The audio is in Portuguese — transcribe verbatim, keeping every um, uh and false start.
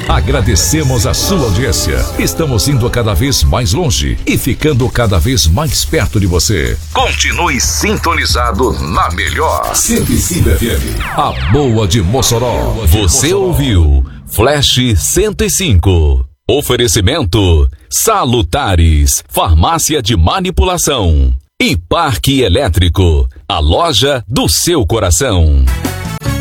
Agradecemos a sua audiência. Estamos indo cada vez mais longe e ficando cada vez mais perto de você. Continue sintonizado na melhor cento e cinco F M, a boa de Mossoró. Você ouviu Flash cento e cinco. Oferecimento Salutares, farmácia de manipulação. E Parque Elétrico, a loja do seu coração.